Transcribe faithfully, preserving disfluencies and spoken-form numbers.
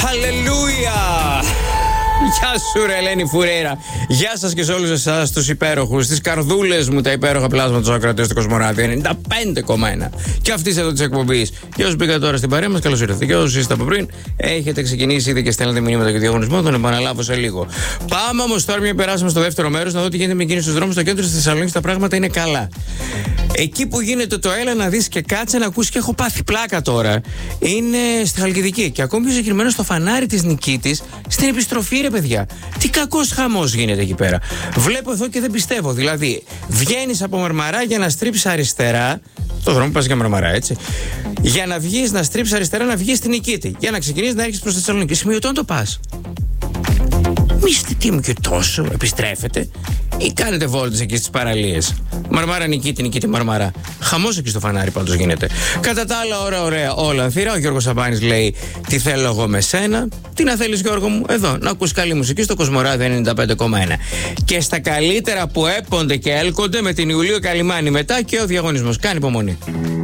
Χαλελούια! Γεια σου ρε Ελένη Φουρέρα. Γεια σας και σε όλους εσάς τους υπέροχους, τις καρδούλες μου, τα υπέροχα πλάσματα του ακροατές του Κοσμοράδιο ενενήντα πέντε κόμμα ένα και αυτής εδώ της εκπομπής. Και όσοι μπήκατε τώρα στην παρέα μας, καλώς ήρθατε. Και όσοι είστε από πριν, έχετε ξεκινήσει ήδη και στέλνετε μηνύματα για διαγωνισμό, τον επαναλάβω σε λίγο. Πάμε όμως τώρα, μια περάσουμε στο δεύτερο μέρος, να δω τι γίνεται με κίνηση στους δρόμους. Στο κέντρο της Θεσσαλονίκης τα πράγματα είναι καλά. Εκεί που γίνεται το έλα να δεις και κάτσε να ακούσει και έχω πάθει πλάκα τώρα, είναι στη Χαλκιδική. Και ακόμη πιο συγκεκριμένα στο φανάρι της Νικήτης, στην επιστροφή, ρε παιδιά. Τι κακός χαμός γίνεται εκεί πέρα. Βλέπω εδώ και δεν πιστεύω. Δηλαδή, βγαίνεις από Μαρμαρά για να στρίψεις αριστερά. Το δρόμο πας για Μαρμαρά, έτσι. Για να βγεις, να στρίψεις αριστερά, να βγεις στην Νικήτη. Για να ξεκινήσεις να έρχεσαι προς τη Θεσσαλονίκη. Σημειωτών το πας. Μη μου και τόσο, επιστρέφετε. Ή κάνετε βόλτες εκεί στις παραλίες. Μαρμάρα Νικήτη, Νικήτη Μαρμαρά. Χαμός εκεί στο φανάρι πάντως γίνεται. Κατά τα άλλα, ωραία, ωραία, όλα ανθυρά. Ο Γιώργος Σαμπάνης λέει: τι θέλω εγώ με σένα. Τι να θέλεις, Γιώργο μου, εδώ. Να ακούς καλή μουσική στο Κοσμοράδιο ενενήντα πέντε κόμμα ένα. Και στα καλύτερα που έπονται και έλκονται με την Ιουλίου Καλυμάνη μετά και ο διαγωνισμός. Κάνει υπομονή.